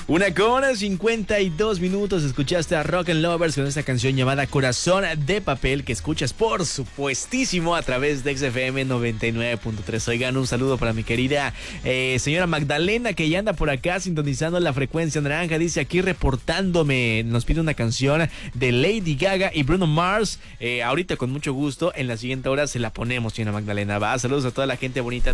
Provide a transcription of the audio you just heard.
1:52. Escuchaste a Rock and Lovers con esta canción llamada Corazón de Papel, que escuchas por supuestísimo a través de XFM 99.3. Oigan, un saludo para mi querida señora Magdalena, que ya anda por acá sintonizando la frecuencia naranja. Dice aquí reportándome, nos pide una canción de Lady Gaga y Bruno Mars. Ahorita con mucho gusto, en la siguiente hora se la ponemos, señora Magdalena. Va, saludos a toda la gente bonita